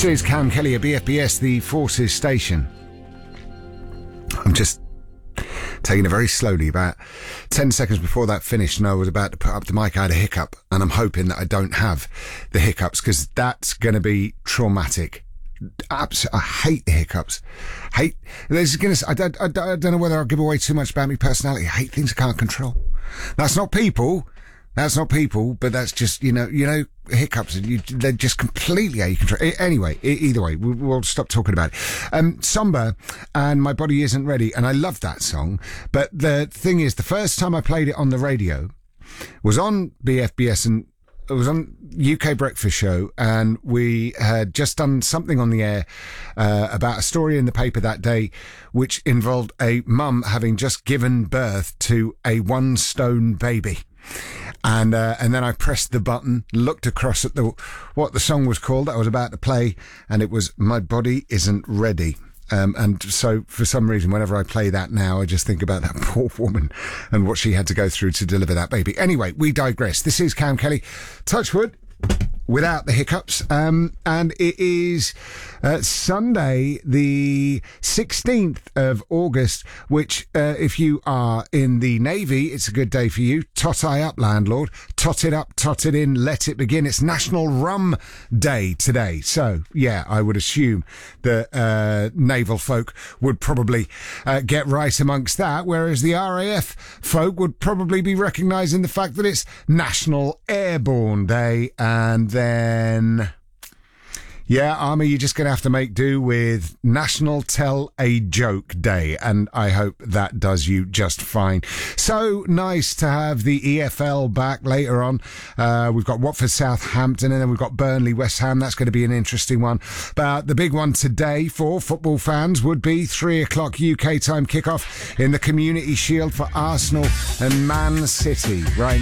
This is Cam Kelly at BFBS, the Forces station. I'm just taking it very slowly. About 10 seconds before that finished and I was about to put up the mic, I had a hiccup, and I'm hoping that I don't have the hiccups because that's going to be traumatic. I hate the hiccups. I don't know whether I'll give away too much about my personality. I hate things I can't control. That's not people, but that's just, you know, hiccups. They're just completely out of control. Anyway, either way, we'll stop talking about it. Somber and My Body Isn't Ready, and I love that song. But the thing is, the first time I played it on the radio was on BFBS, and it was on UK Breakfast Show, and we had just done something on the air about a story in the paper that day which involved a mum having just given birth to a 1-stone baby. And then I pressed the button, looked across at what the song was called that I was about to play, and it was My Body Isn't Ready. And so for some reason, whenever I play that now, I just think about that poor woman and what she had to go through to deliver that baby. Anyway, we digress. This is Cam Kelly, Touchwood, without the hiccups. And it is Sunday, the 16th of August, which, if you are in the Navy, it's a good day for you. Tot I up, landlord. Tot it up, tot it in, let it begin. It's National Rum Day today. So, yeah, I would assume that naval folk would probably get right amongst that, whereas the RAF folk would probably be recognising the fact that it's National Airborne Day. And then, yeah, Army, you're just going to have to make do with National Tell a Joke Day, and I hope that does you just fine. So nice to have the EFL back later on. We've got Watford Southampton, and then we've got Burnley West Ham. That's going to be an interesting one. But the big one today for football fans would be 3 o'clock UK time kickoff in the Community Shield for Arsenal and Man City. Right